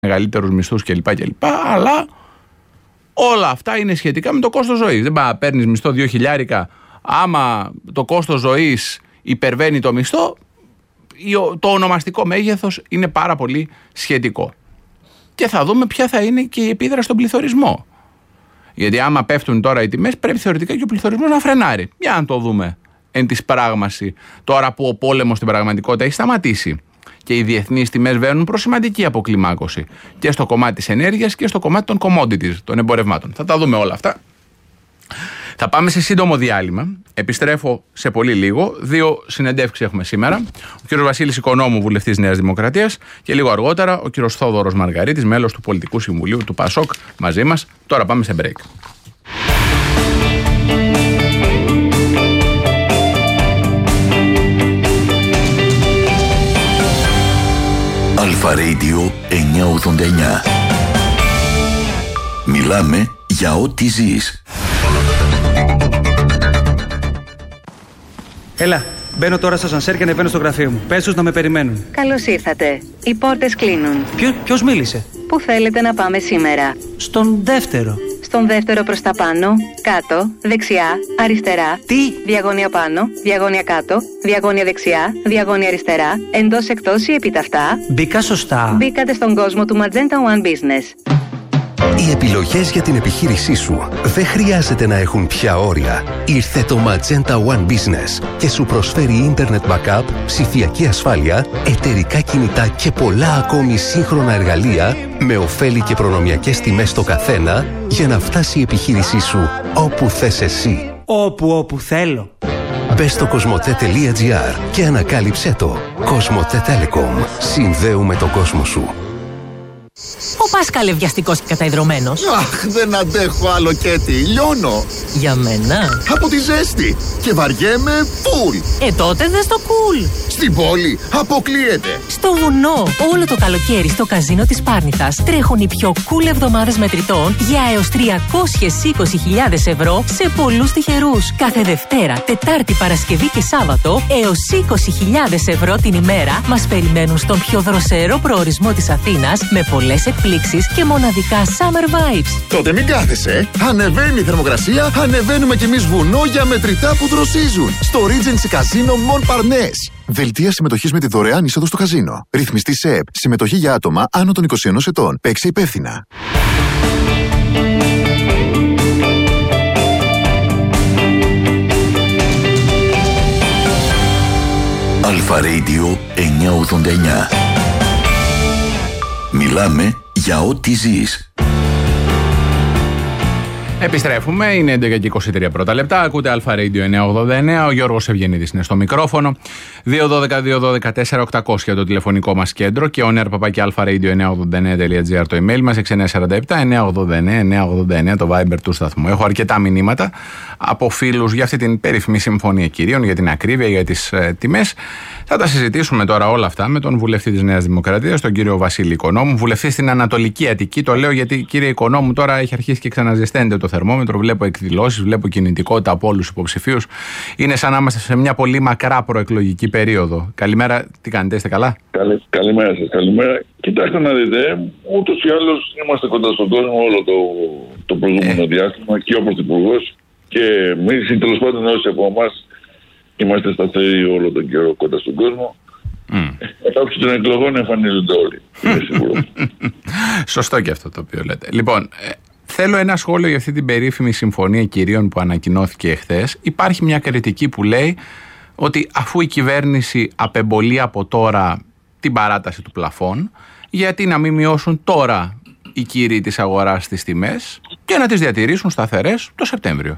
μεγαλύτερους μισθούς κλπ. Αλλά όλα αυτά είναι σχετικά με το κόστος ζωής. Δεν πάει να παίρνεις μισθό 2.000, άμα το κόστος ζωής υπερβαίνει το μισθό, το ονομαστικό μέγεθος είναι πάρα πολύ σχετικό. Και θα δούμε ποια θα είναι και η επίδραση στον πληθωρισμό. Γιατί άμα πέφτουν τώρα οι τιμές, πρέπει θεωρητικά και ο πληθωρισμός να φρενάρει. Για να το δούμε εν της πράγμαση, τώρα που ο πόλεμος στην πραγματικότητα έχει σταματήσει και οι διεθνείς τιμές βαίνουν προς σημαντική αποκλιμάκωση και στο κομμάτι της ενέργειας και στο κομμάτι των commodities, των εμπορευμάτων. Θα τα δούμε όλα αυτά. Θα πάμε σε σύντομο διάλειμμα. Επιστρέφω σε πολύ λίγο. 2 συνεντεύξεις έχουμε σήμερα. Ο κύριος Βασίλης Οικονόμου, βουλευτής Νέας Δημοκρατίας, και λίγο αργότερα ο κύριος Θόδωρος Μαργαρίτης, μέλος του Πολιτικού Συμβουλίου του ΠΑΣΟΚ, μαζί μας. Τώρα πάμε σε break. Αλφα Radio 989. Μιλάμε για ό,τι ζεις. Έλα, μπαίνω τώρα στο ασανσέρ και ανεβαίνω στο γραφείο μου. Πες τους να με περιμένουν. Καλώς ήρθατε. Οι πόρτες κλείνουν. Ποιος μίλησε? Πού θέλετε να πάμε σήμερα? Στον δεύτερο. Στον δεύτερο προς τα πάνω, κάτω, δεξιά, αριστερά. Τι? Διαγώνια πάνω, διαγώνια κάτω, διαγώνια δεξιά, διαγώνια αριστερά, εντός εκτός ή επιταυτά. Μπήκα σωστά? Μπήκατε στον κόσμο του Magenta One Business. Οι επιλογές για την επιχείρησή σου δεν χρειάζεται να έχουν πια όρια. Ήρθε το Magenta One Business και σου προσφέρει ίντερνετ backup, ψηφιακή ασφάλεια, εταιρικά κινητά και πολλά ακόμη σύγχρονα εργαλεία με ωφέλη και προνομιακές τιμές στο καθένα για να φτάσει η επιχείρησή σου όπου θες εσύ. Όπου θέλω. Μπες στο cosmote.gr και ανακάλυψέ το. Cosmote Telecom. Συνδέουμε τον κόσμο σου. Ο Πάσκαλε βιαστικός και καταϊδρωμένος. Αχ, δεν αντέχω άλλο Κέτι, λιώνω. Για μένα. Από τη ζέστη. Και βαριέμαι φουλ. Τότε δες το κουλ. Στην πόλη αποκλείεται. Στο βουνό, όλο το καλοκαίρι στο καζίνο της Πάρνηθας τρέχουν οι πιο cool εβδομάδες μετρητών για έως 320.000 ευρώ σε πολλούς τυχερούς. Κάθε Δευτέρα, Τετάρτη, Παρασκευή και Σάββατο έως 20.000 ευρώ την ημέρα μας περιμένουν στον πιο δροσερό προορισμό της Αθήνας με πολλές εκπλήξεις και μοναδικά summer vibes. Τότε μην κάθεσαι. Ανεβαίνει η θερμοκρασία, ανεβαίνουμε κι εμείς βουνό για μετρητά που δροσίζουν. Στο Regency Casino Mon Parnasse. Δελτία συμμετοχής με τη δωρεάν είσοδο στο καζίνο. Ρυθμιστή ΣΕΕΠ. Συμμετοχή για άτομα άνω των 21 ετών. Παίξε υπεύθυνα. Αλφα Radio 989. Μιλάμε για ό,τι ζεις. Επιστρέφουμε, είναι 11 και 23 πρώτα λεπτά. Ακούτε Αλφα Radio 989. Ο Γιώργος Ευγενίδης είναι στο μικρόφωνο. 212-212-4800 το τηλεφωνικό μας κέντρο και onerpapaki-alfaradio989.gr το email μας, 6947-989-989 το Viber του σταθμού. Έχω αρκετά μηνύματα από φίλους για αυτή την περίφημη συμφωνία κυρίων, για την ακρίβεια, για τις τιμές. Θα τα συζητήσουμε τώρα όλα αυτά με τον βουλευτή της Νέας Δημοκρατίας, τον κύριο Βασίλη Οικονόμου, βουλευτή στην Ανατολική Αττική. Το λέω γιατί, κύριε Οικονόμου, τώρα έχει αρχίσει και ξαναζεσταίνεται το θερμόμετρο. Βλέπω εκδηλώσεις, βλέπω κινητικότητα από όλους τους υποψηφίους. Είναι σαν να είμαστε σε μια πολύ μακρά προεκλογική περίοδο. Καλημέρα, τι κάνετε, είστε καλά? Καλημέρα σας, καλημέρα. Κοιτάξτε να δείτε, ούτως ή άλλως είμαστε κοντά στον κόσμο όλο το προηγούμενο διάστημα και ο Πρωθυπουργός και εμείς, τέλος πάντων, όσοι από εμάς είμαστε σταθεροί όλο τον καιρό κοντά στον κόσμο. Μετά από των εκλογών εμφανίζονται όλοι. Σωστό και αυτό το οποίο λέτε. Λοιπόν, θέλω ένα σχόλιο για αυτή την περίφημη συμφωνία κυρίων που ανακοινώθηκε εχθές. Υπάρχει μια κριτική που λέει ότι αφού η κυβέρνηση απεμπολεί από τώρα την παράταση του πλαφών, γιατί να μην μειώσουν τώρα οι κύριοι της αγοράς τις τιμές και να τις διατηρήσουν σταθερές το Σεπτέμβριο.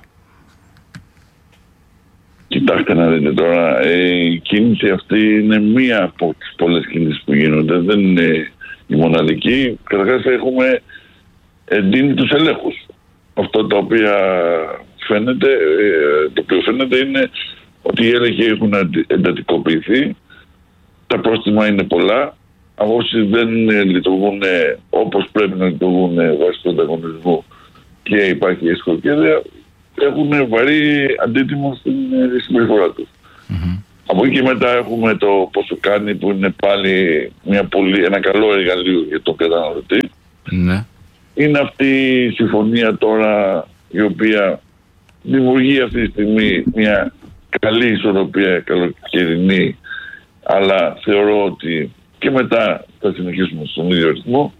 Κοιτάξτε να δείτε τώρα, η κίνηση αυτή είναι μία από τις πολλές κινήσεις που γίνονται. Δεν είναι η μοναδική. Καταρχάς έχουμε εντείνει τους ελέγχους. Αυτό το οποίο φαίνεται είναι ότι οι έλεγχοι έχουν εντατικοποιηθεί. Τα πρόστιμα είναι πολλά. Όσοι δεν λειτουργούν όπως πρέπει να λειτουργούν βάσει του ανταγωνισμού και υπάρχει εσχροκέρδεια, έχουν βαρύ αντίτιμο στην συμπεριφορά τους. Από εκεί και μετά έχουμε το πόσο κάνει, που είναι πάλι ένα καλό εργαλείο για τον καταναλωτή. Ναι. Είναι αυτή η συμφωνία τώρα η οποία δημιουργεί αυτή τη στιγμή μια καλή ισορροπία καλοκαιρινή, αλλά θεωρώ ότι και μετά θα συνεχίσουμε στον ίδιο ρυθμό.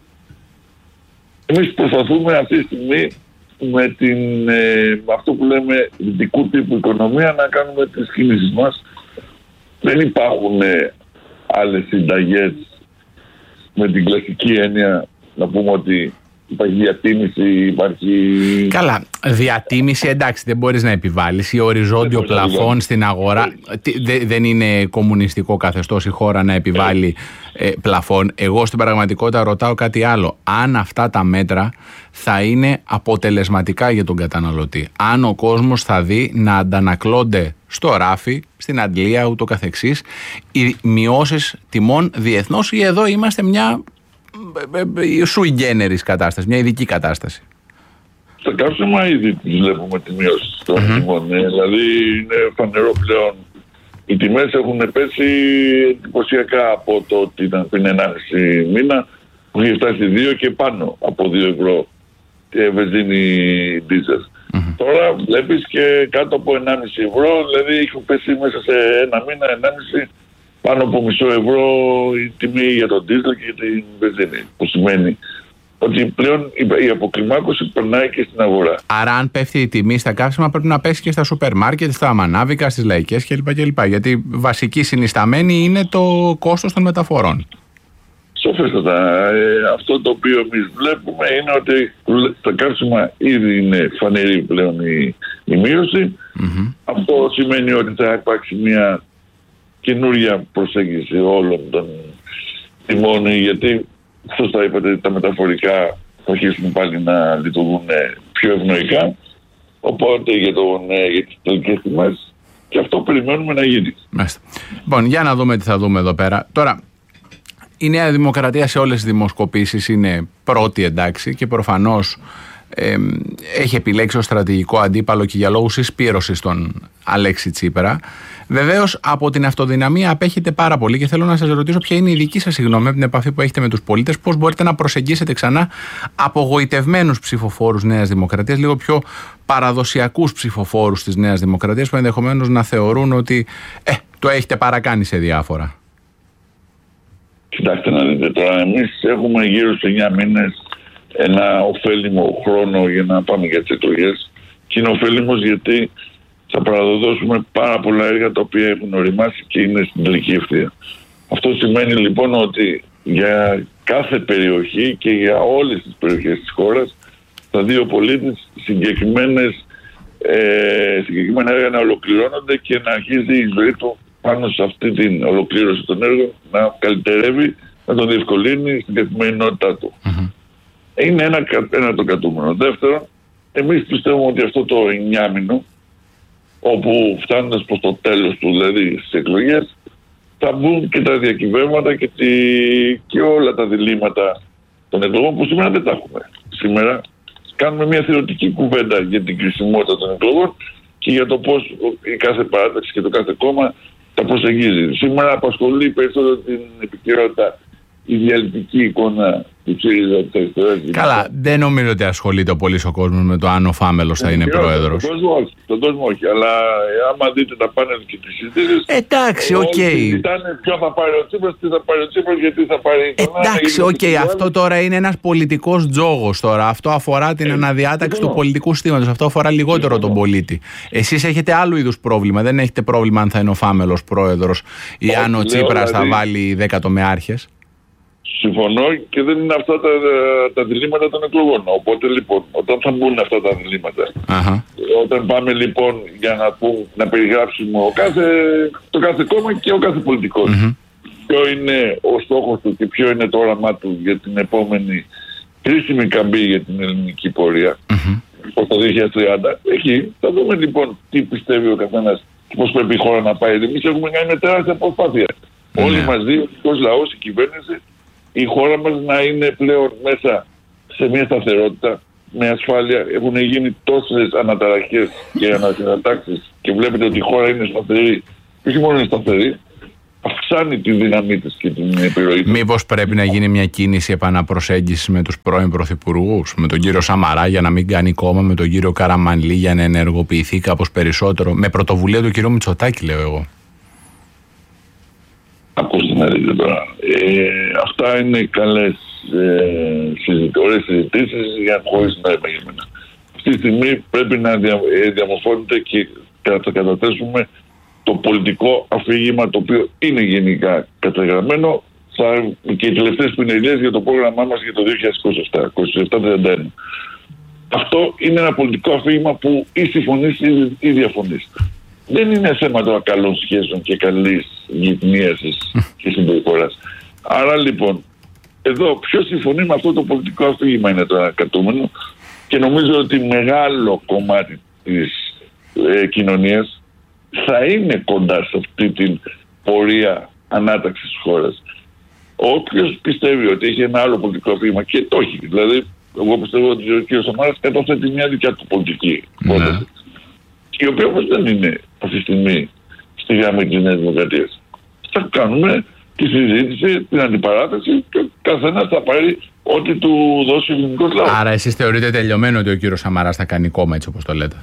Εμείς προσπαθούμε αυτή τη στιγμή με αυτό που λέμε δυτικού τύπου οικονομία να κάνουμε τις κινήσεις μας. Δεν υπάρχουν άλλες συνταγές με την κλασική έννοια να πούμε ότι υπάρχει διατίμηση, υπάρχει... Καλά, διατίμηση εντάξει δεν μπορείς να επιβάλλεις, ή οριζόντιο πλαφόν στην αγορά. Δεν είναι κομμουνιστικό καθεστώς η χώρα να επιβάλλει πλαφόν. Εγώ στην πραγματικότητα ρωτάω κάτι άλλο. Αν αυτά τα μέτρα θα είναι αποτελεσματικά για τον καταναλωτή. Αν ο κόσμος θα δει να αντανακλώνται στο ράφι, στην αντλία ούτω καθεξής, οι μειώσεις τιμών διεθνώς, ή εδώ είμαστε μια sui generis κατάσταση, μια ειδική κατάσταση. Στα καύσιμα ήδη τις βλέπουμε τη μείωση των τιμών. Δηλαδή είναι φανερό πλέον. Οι τιμές έχουν πέσει εντυπωσιακά από το ότι ήταν πριν 1,5 μήνα που είχε φτάσει 2 και πάνω από 2 ευρώ βενζίνη ντίζελ. Τώρα βλέπεις και κάτω από 1,5 ευρώ, δηλαδή έχουν πέσει μέσα σε 1 μήνα, 1,5 πάνω από μισό ευρώ η τιμή για τον ντίζελ και για την βενζίνη. Που σημαίνει ότι πλέον η αποκλιμάκωση περνάει και στην αγορά. Άρα, αν πέφτει η τιμή στα καύσιμα, πρέπει να πέσει και στα σούπερ μάρκετ, στα μανάβικα, στις λαϊκές κλπ. Γιατί βασική συνισταμένη είναι το κόστος των μεταφορών. Σοφέστατα. Αυτό το οποίο εμείς βλέπουμε είναι ότι στα καύσιμα ήδη είναι φανερή πλέον η μείωση. Αυτό σημαίνει ότι θα υπάρξει μια καινούρια προσέγγιση όλων των τιμών, γιατί σωστά είπατε τα μεταφορικά θα αρχίσουν πάλι να λειτουργούν πιο ευνοϊκά, οπότε για τις τελικές τιμές, και αυτό περιμένουμε να γίνει. Μάλιστα. Λοιπόν, για να δούμε τι θα δούμε εδώ πέρα. Τώρα, η Νέα Δημοκρατία σε όλες τις δημοσκοπήσεις είναι πρώτη, εντάξει, και προφανώς έχει επιλέξει ως στρατηγικό αντίπαλο και για λόγους συσπήρωσης τον Αλέξη Τσίπρα. Βεβαίως από την αυτοδυναμία απέχετε πάρα πολύ και θέλω να σας ρωτήσω ποια είναι η δική σας γνώμη από την επαφή που έχετε με τους πολίτες, πώς μπορείτε να προσεγγίσετε ξανά απογοητευμένους ψηφοφόρους Νέας Δημοκρατίας, λίγο πιο παραδοσιακούς ψηφοφόρους της Νέας Δημοκρατίας που ενδεχομένως να θεωρούν ότι το έχετε παρακάνει σε διάφορα. Κοιτάξτε να δείτε τώρα, εμείς έχουμε γύρω σε 9 μήνες ένα ωφέλιμο χρόνο για να πάμε για τις εκλογές, και είναι ωφέλιμος γιατί θα παραδώσουμε πάρα πολλά έργα τα οποία έχουν οριμάσει και είναι στην τελική ευθεία. Αυτό σημαίνει λοιπόν ότι για κάθε περιοχή και για όλες τις περιοχές της χώρας θα δει ο πολίτης συγκεκριμένα έργα να ολοκληρώνονται και να αρχίζει η ζωή του πάνω σε αυτή την ολοκλήρωση των έργων να καλυτερεύει, να τον διευκολύνει στην καθημερινότητά του. Είναι ένα το κατούμενο. Δεύτερον, εμείς πιστεύουμε ότι αυτό το 9μηνο, όπου φτάνοντας προς το τέλος του, δηλαδή στις εκλογές, θα μπουν και τα διακυβεύματα και όλα τα διλήμματα των εκλογών που σήμερα δεν τα έχουμε. Σήμερα κάνουμε μια θεωρητική κουβέντα για την κρισιμότητα των εκλογών και για το πώς η κάθε παράταξη και το κάθε κόμμα τα προσεγγίζει. Σήμερα απασχολεί περισσότερο την επικαιρότητα η διαλυτική εικόνα του ΣΥΡΙΖΑ της αριστεράς. Καλά, δεν νομίζω ότι ασχολείται ο πολύς ο κόσμος με το αν ο Φάμελος θα είναι πρόεδρος. Τον κόσμο όχι, αλλά άμα δείτε τα πάνελ και τις συζητήσεις, εντάξει, οκ. Συζητάνε ποιο θα πάρει ο Τσίπρας, τι θα πάρει ο Τσίπρας, γιατί θα πάρει τον άλλο. Εντάξει, οκ, αυτό τώρα είναι ένας πολιτικός τζόγος τώρα. Αυτό αφορά την αναδιάταξη του πολιτικού συστήματος. Αυτό αφορά λιγότερο τον πολίτη. Εσείς έχετε άλλου είδους πρόβλημα. Δεν έχετε πρόβλημα αν θα είναι ο Φάμελος πρόεδρος ή αν ο Τσίπρας θα βάλει 10 τομεάρχες. Συμφωνώ, και δεν είναι αυτά τα διλήμματα των εκλογών. Οπότε λοιπόν, όταν θα μπουν αυτά τα διλήμματα, όταν πάμε λοιπόν για να περιγράψουμε το κάθε κόμμα και ο κάθε πολιτικός, ποιο είναι ο στόχος του και ποιο είναι το όραμά του για την επόμενη κρίσιμη καμπή για την ελληνική πορεία, προς το 2030, εκεί θα δούμε λοιπόν τι πιστεύει ο καθένας και πώς πρέπει η χώρα να πάει. Εμείς έχουμε κάνει μια τεράστια προσπάθεια. Όλοι μαζί, ο ελληνικός λαός, η κυβέρνηση, η χώρα μας να είναι πλέον μέσα σε μια σταθερότητα, με ασφάλεια. Έχουν γίνει τόσες αναταραχές και αναταράξεις και βλέπετε ότι η χώρα είναι σταθερή όχι μόνο είναι σταθερή, αυξάνει τη δύναμή της και την επιρροή της. Μήπως πρέπει να γίνει μια κίνηση επαναπροσέγγισης με τους πρώην πρωθυπουργούς, με τον κύριο Σαμαρά για να μην κάνει κόμμα, με τον κύριο Καραμανλή για να ενεργοποιηθεί κάπως περισσότερο, με πρωτοβουλία του κύριου Μητσοτάκη, λέω εγώ? Ακούστε να δείτε τώρα. Αυτά είναι καλές ωραίες συζητήσεις για χωρίς να επαγγελμένα. Αυτή τη στιγμή πρέπει να διαμορφώνεται και θα καταθέσουμε το πολιτικό αφήγημα, το οποίο είναι γενικά καταγραμμένο και οι τελευταίες πινελιές για το πρόγραμμά μας για το 2027-2031. Αυτό είναι ένα πολιτικό αφήγημα που ή συμφωνείς ή διαφωνείς. Δεν είναι θέμα τώρα καλών σχέσεων και καλής γυτνίασης και συμπεριφοράς. Άρα λοιπόν, εδώ ποιος συμφωνεί με αυτό το πολιτικό αφήγημα είναι το ανακατούμενο, και νομίζω ότι μεγάλο κομμάτι της κοινωνίας θα είναι κοντά σε αυτή την πορεία ανάταξης της χώρας. Όποιος πιστεύει ότι έχει ένα άλλο πολιτικό αφήγημα, και το έχει, δηλαδή εγώ πιστεύω ότι ο κ. Σαμάρας καταθέτει μια δικιά του πολιτική πρόταση, η οποία όμως δεν είναι αυτή τη στιγμή στη γραμμή της Νέας Δημοκρατίας. Θα κάνουμε τη συζήτηση, την αντιπαράθεση, και ο καθένας θα πάρει ό,τι του δώσει ο ελληνικός λαός. Άρα εσείς θεωρείτε τελειωμένο ότι ο κύριος Σαμαράς θα κάνει κόμμα, έτσι όπως το λέτε?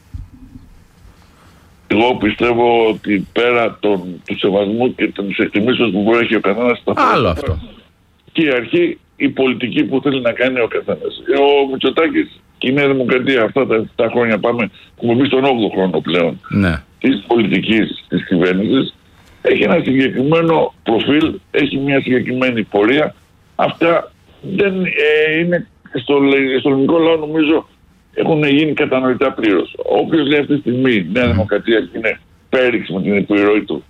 Εγώ πιστεύω ότι πέρα του σεβασμού και των εκτιμήσεων που μπορεί να έχει ο καθένας, άλλο αυτό. Και η αρχή, η πολιτική που θέλει να κάνει ο καθένας. Ο Μητσοτάκης και η Νέα Δημοκρατία αυτά τα 7 χρόνια έχουμε μπει στον 8ο χρόνο πλέον της πολιτικής της κυβέρνησης. Έχει ένα συγκεκριμένο προφίλ, έχει μια συγκεκριμένη πορεία. Αυτά δεν είναι στο ελληνικό λαό, νομίζω, έχουν γίνει κατανοητά πλήρως. Όποιος λέει αυτή τη στιγμή η Νέα Δημοκρατία είναι πέριξη με την επιρροή του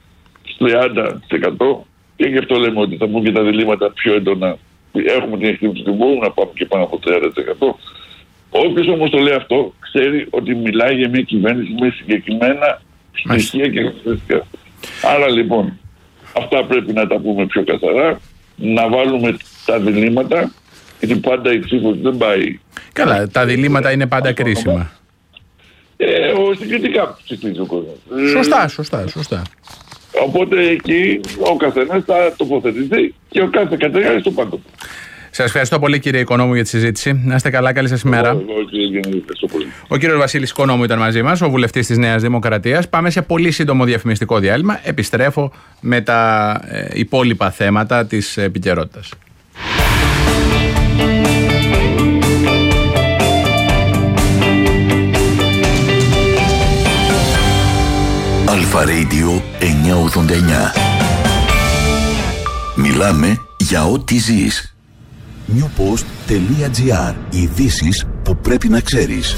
30%, και γι' αυτό λέμε ότι θα μπουν και τα διλήμματα πιο έντονα. Έχουμε την εκτίμηση ότι μπορούμε να πάμε και πάνω από 30%. Όποιος όμως το λέει αυτό, ξέρει ότι μιλάει για μια κυβέρνηση με συγκεκριμένα στοιχεία και χαρακτηριστικά. Άρα λοιπόν, αυτά πρέπει να τα πούμε πιο καθαρά, να βάλουμε τα διλήμματα, γιατί πάντα η ψήφος δεν πάει. Καλά, τα διλήμματα είναι πάντα κρίσιμα. Συγκριτικά ψηφίζει ο κόσμος. Σωστά. Οπότε εκεί ο καθένας θα τοποθετηθεί και ο κάθε κατηγορία στο πάντο. Σας ευχαριστώ πολύ, κύριε Οικονόμου, για τη συζήτηση. Να είστε καλά, καλή σας ημέρα. Ο κύριος Βασίλης Οικονόμου ήταν μαζί μας, ο βουλευτής της Νέας Δημοκρατίας. Πάμε σε πολύ σύντομο διαφημιστικό διάλειμμα. Επιστρέφω με τα υπόλοιπα θέματα της επικαιρότητας. Αλφα Radio 989. Μιλάμε για ό,τι ζεις. newpost.gr. Ειδήσεις που πρέπει να ξέρεις.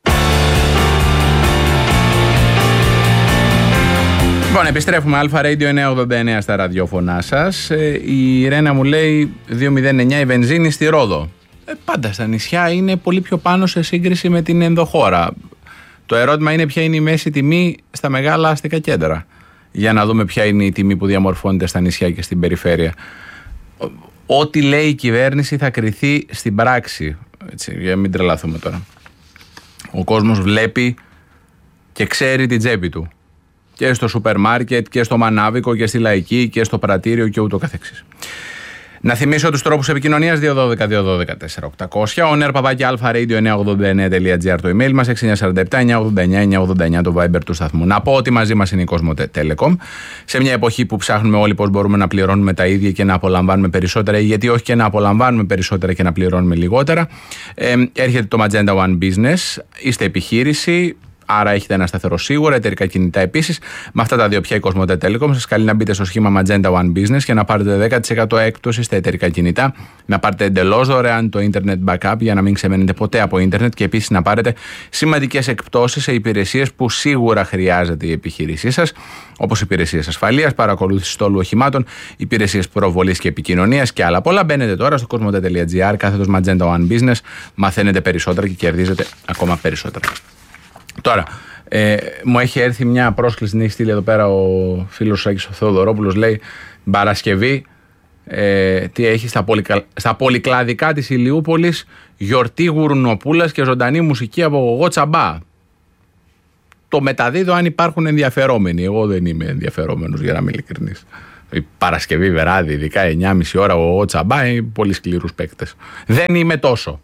Λοιπόν, επιστρέφουμε. Αλφα Radio 989 στα ραδιόφωνά σας. Η Ρένα μου λέει 209 η βενζίνη στη Ρόδο. Πάντα στα νησιά είναι πολύ πιο πάνω σε σύγκριση με την ενδοχώρα. Το ερώτημα είναι ποια είναι η μέση τιμή στα μεγάλα αστικά κέντρα, για να δούμε ποια είναι η τιμή που διαμορφώνεται στα νησιά και στην περιφέρεια. Ό,τι λέει η κυβέρνηση θα κριθεί στην πράξη, έτσι, για να μην τρελαθούμε τώρα. Ο κόσμος βλέπει και ξέρει την τσέπη του, και στο σούπερ μάρκετ και στο μανάβικο και στη Λαϊκή και στο πρατήριο και ούτω καθεξής. Να θυμίσω τους τρόπους επικοινωνίας: 212-212-4800, oner@alpha-radio989.gr το email μας, 6947-989-989 το Viber του σταθμού. Να πω ότι μαζί μας είναι η Cosmote Telecom. Σε μια εποχή που ψάχνουμε όλοι πώς μπορούμε να πληρώνουμε τα ίδια και να απολαμβάνουμε περισσότερα, ή γιατί όχι και να απολαμβάνουμε περισσότερα και να πληρώνουμε λιγότερα, έρχεται το Magenta One Business. Είστε επιχείρηση, άρα έχετε ένα σταθερό σίγουρα, εταιρικά κινητά επίσης. Με αυτά τα δύο πια η Cosmote Telecom σας καλεί να μπείτε στο σχήμα Magenta One Business και να πάρετε 10% έκπτωση στα εταιρικά κινητά, να πάρετε εντελώς δωρεάν το Internet Backup για να μην ξεμένετε ποτέ από Ίντερνετ, και επίσης να πάρετε σημαντικές εκπτώσεις σε υπηρεσίες που σίγουρα χρειάζεται η επιχείρησή σας, όπως υπηρεσίες ασφαλείας, παρακολούθηση στόλου οχημάτων, υπηρεσίες προβολής και επικοινωνίας και άλλα πολλά. Μπαίνετε τώρα στο cosmote.gr, κάθετος Magenta One Business, μαθαίνετε περισσότερα και κερδίζετε ακόμα περισσότερα. Τώρα, μου έχει έρθει μια πρόσκληση, την έχει στείλει εδώ πέρα ο φίλος Σάκης ο Θεοδωρόπουλος, λέει Παρασκευή, τι έχει στα πολυκλαδικά της Ηλιούπολης, γιορτή γουρνοπούλας και ζωντανή μουσική από Γογό Τσαμπά. το μεταδίδω αν υπάρχουν ενδιαφερόμενοι. Εγώ δεν είμαι ενδιαφερόμενος, για να είμαι ειλικρινής. Η Παρασκευή βράδυ, ειδικά 9.30 ώρα, ο Τσαμπάι, πολύ σκληρούς παίκτες. Δεν είμαι τόσο.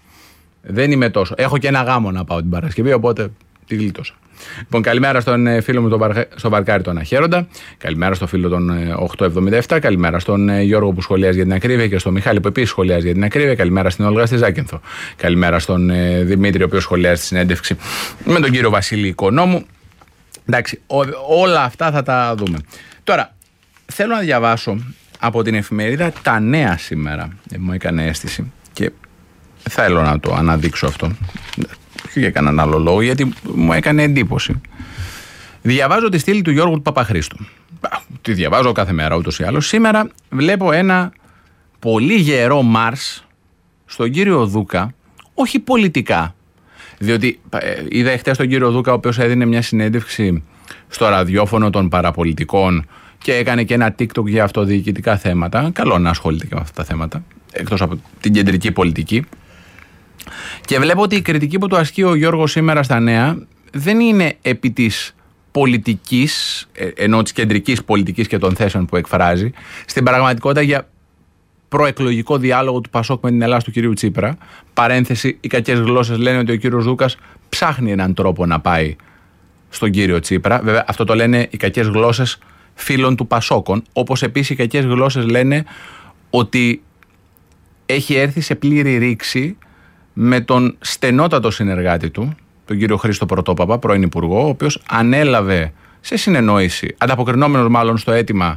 Έχω και ένα γάμο να πάω την Παρασκευή, οπότε τη γλίτωσα. Λοιπόν, καλημέρα στον φίλο μου στον Βαρκάρι τον Αχέροντα. Καλημέρα στο φίλο τον 877. Καλημέρα στον Γιώργο που σχολιάζει για την ακρίβεια και στον Μιχάλη που επίσης σχολιάζει για την ακρίβεια. Καλημέρα στην Όλγα στη Ζάκυνθο. Καλημέρα στον Δημήτρη, ο οποίος σχολιάζει στη συνέντευξη με τον κύριο Βασίλη Οικονόμου. Εντάξει, όλα αυτά θα τα δούμε. Τώρα, θέλω να διαβάσω από την εφημερίδα Τα Νέα σήμερα. Μου έκανε αίσθηση και θέλω να το αναδείξω αυτό. Όχι για κανέναν άλλο λόγο, γιατί μου έκανε εντύπωση. Διαβάζω τη στήλη του Γιώργου του Παπαχρήστου. Τη διαβάζω κάθε μέρα ούτως ή άλλως. Σήμερα βλέπω ένα πολύ γερό Μάρς στον κύριο Δούκα, όχι πολιτικά. Διότι είδα χτες τον κύριο Δούκα, ο οποίος έδινε μια συνέντευξη στο ραδιόφωνο των παραπολιτικών και έκανε και ένα TikTok για αυτοδιοικητικά θέματα. Καλό να ασχολείται και με αυτά τα θέματα, εκτός από την κεντρική πολιτική. Και βλέπω ότι η κριτική που του ασκεί ο Γιώργος σήμερα στα Νέα δεν είναι επί της πολιτικής, ενώ της κεντρικής πολιτικής και των θέσεων που εκφράζει, στην πραγματικότητα για προεκλογικό διάλογο του Πασόκ με την Ελλάδα του κυρίου Τσίπρα. Παρένθεση, οι κακές γλώσσες λένε ότι ο κύριος Δούκας ψάχνει έναν τρόπο να πάει στον κύριο Τσίπρα. Βέβαια, αυτό το λένε οι κακές γλώσσες φίλων του Πασόκων, όπως επίσης οι κακές γλώσσες λένε ότι έχει έρθει σε πλήρη ρήξη με τον στενότατο συνεργάτη του, τον κύριο Χρήστο Πρωτόπαπα, πρώην Υπουργό, ο οποίος ανέλαβε σε συνεννόηση, ανταποκρινόμενος μάλλον στο αίτημα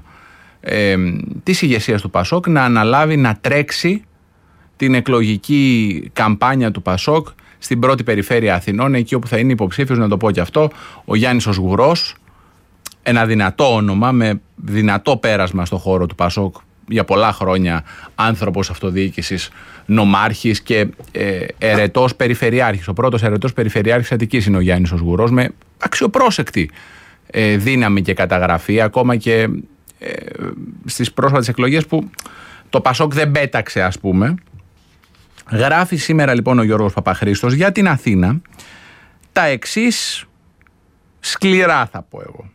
της ηγεσίας του Πασόκ, να αναλάβει να τρέξει την εκλογική καμπάνια του Πασόκ στην πρώτη περιφέρεια Αθηνών, εκεί όπου θα είναι υποψήφιος, να το πω και αυτό, ο Γιάννης ο Σγουρός, ένα δυνατό όνομα με δυνατό πέρασμα στο χώρο του Πασόκ, για πολλά χρόνια άνθρωπος αυτοδιοίκησης, νομάρχης και ερετός περιφερειάρχης. Ο πρώτος ερετός περιφερειάρχης Αττικής είναι ο Γιάννης ο Σγουρός, με αξιοπρόσεκτη δύναμη και καταγραφή, ακόμα και στις πρόσφατες εκλογές που το Πασόκ δεν πέταξε, ας πούμε. Γράφει σήμερα λοιπόν ο Γιώργος Παπαχρήστος για την Αθήνα τα εξής σκληρά, θα πω εγώ.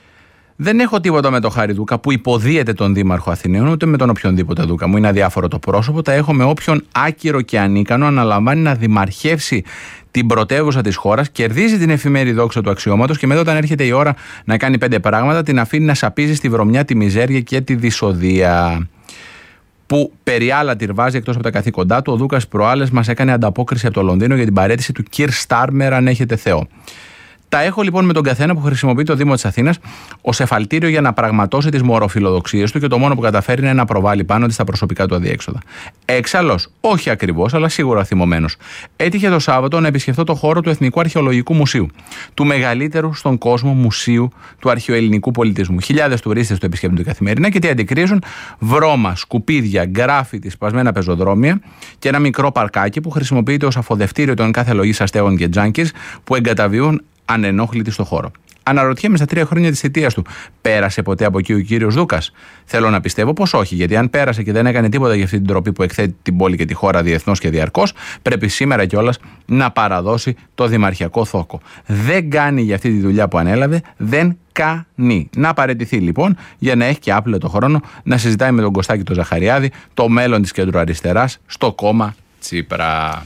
Δεν έχω τίποτα με τον Χάρη Δούκα που υποδίεται τον Δήμαρχο Αθηναίων, ούτε με τον οποιονδήποτε Δούκα. Μου είναι αδιάφορο το πρόσωπο. Τα έχω με όποιον άκυρο και ανίκανο αναλαμβάνει να δημαρχεύσει την πρωτεύουσα της χώρας, κερδίζει την εφημερή δόξα του αξιώματος και μετά, όταν έρχεται η ώρα να κάνει 5 πράγματα, την αφήνει να σαπίζει στη βρωμιά, τη μιζέρια και τη δυσοδεία. Που περί άλλα τυρβάζει εκτός από τα καθήκοντά του. Ο Δούκας προάλλες μας έκανε ανταπόκριση από το Λονδίνο για την παραίτηση του Κυρ Στάρμερ, αν έχετε Θεό. Τα έχω λοιπόν με τον καθένα που χρησιμοποιεί το Δήμο της Αθήνας ως εφαλτήριο για να πραγματώσει τις μωροφιλοδοξίες του και το μόνο που καταφέρει είναι να προβάλλει πάνω της τα προσωπικά του αδιέξοδα. Έξαλλος, όχι ακριβώς, αλλά σίγουρα θυμωμένος. Έτυχε το Σάββατο να επισκεφτώ το χώρο του Εθνικού Αρχαιολογικού Μουσείου, του μεγαλύτερου στον κόσμο μουσείου του αρχαιοελληνικού πολιτισμού. Χιλιάδες τουρίστες το επισκέπτονται καθημερινά και τι αντικρίζουν? Βρώμα, σκουπίδια, γκράφιτι, σπασμένα πεζοδρόμια και ένα μικρό παρκάκι που χρησιμοποιείται ως αφοδευτήριο των κάθε λογής αστέγων και τζάνκις που εγκαταβιούν ανενόχλητοι στο χώρο. Αναρωτιέμαι στα 3 χρόνια της θητείας του, πέρασε ποτέ από εκεί ο κύριος Δούκας? Θέλω να πιστεύω πως όχι, γιατί αν πέρασε και δεν έκανε τίποτα για αυτή την τροπή που εκθέτει την πόλη και τη χώρα διεθνώς και διαρκώς, πρέπει σήμερα κιόλας να παραδώσει το δημαρχιακό θόκο. Δεν κάνει για αυτή τη δουλειά που ανέλαβε, δεν κάνει. Να παραιτηθεί λοιπόν, για να έχει και άπλετο χρόνο να συζητάει με τον Κωστάκη τον Ζαχαριάδη το μέλλον της κεντροαριστεράς στο κόμμα Τσίπρα.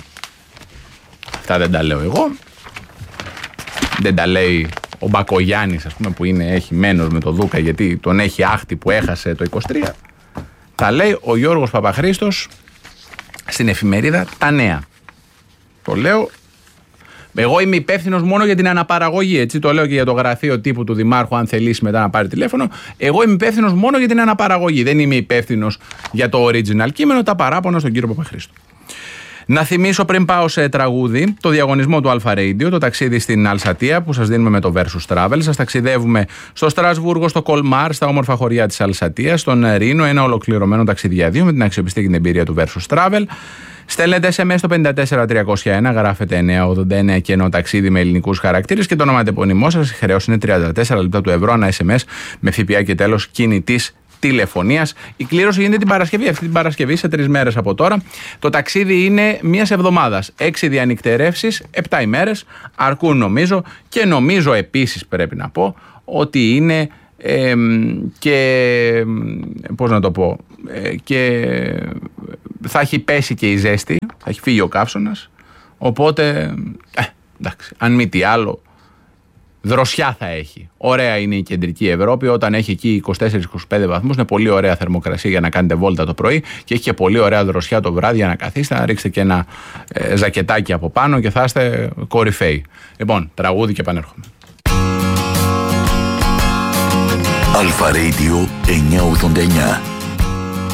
Αυτά δεν τα λέω εγώ. Δεν τα λέει ο Μπακογιάννης, ας πούμε, που έχει μένος με το Δούκα γιατί τον έχει άχτη που έχασε το 23. Τα λέει ο Γιώργος Παπαχρήστος στην εφημερίδα Τα Νέα. Το λέω. Εγώ είμαι υπεύθυνος μόνο για την αναπαραγωγή. Έτσι το λέω και για το γραφείο τύπου του Δημάρχου, αν θελήσει μετά να πάρει τηλέφωνο. Εγώ είμαι υπεύθυνος μόνο για την αναπαραγωγή. Δεν είμαι υπεύθυνος για το original κείμενο, τα παράπονα στον κύριο Παπαχρήστο. Να θυμίσω πριν πάω σε τραγούδι το διαγωνισμό του Αλφα Radio, το ταξίδι στην Αλσατία που σας δίνουμε με το Versus Travel. Σας ταξιδεύουμε στο Στρασβούργο, στο Κολμάρ, στα όμορφα χωριά της Αλσατίας, στον Ρήνο, ένα ολοκληρωμένο ταξιδιάδιο με την αξιοπιστία και την εμπειρία του Versus Travel. Στέλνετε SMS στο 54301, γράφετε 989 και ενώ ταξίδι με ελληνικούς χαρακτήρες και το όνομα επωνυμό σας. Η χρέωση είναι 34 λεπτά του ευρώ ανά SMS με ΦΠΑ και τέλος κινητής τηλεφωνίας. Η κλήρωση γίνεται την Παρασκευή, αυτή την Παρασκευή, σε 3 μέρες από τώρα. Το ταξίδι είναι μιας εβδομάδας. 6 διανυκτερεύσεις, 7 ημέρες αρκούν νομίζω, και νομίζω επίσης πρέπει να πω ότι είναι και πώς να το πω, και θα έχει πέσει και η ζέστη, θα έχει φύγει ο καύσωνας, οπότε εντάξει, αν μη τι άλλο, δροσιά θα έχει. Ωραία είναι η κεντρική Ευρώπη, όταν έχει εκεί 24-25 βαθμούς, είναι πολύ ωραία θερμοκρασία για να κάνετε βόλτα το πρωί και έχει και πολύ ωραία δροσιά το βράδυ για να καθίσετε, να ρίξετε και ένα ζακετάκι από πάνω και θα είστε κορυφαίοι. Λοιπόν, τραγούδι και επανέρχομαι. Αλφα Radio 989.